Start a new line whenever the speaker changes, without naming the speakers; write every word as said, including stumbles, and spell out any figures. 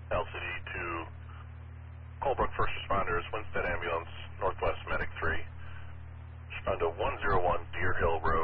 L C D to Colebrook First Responders, Winstead Ambulance, Northwest Medic three. Respond to one oh one Deer Hill Road.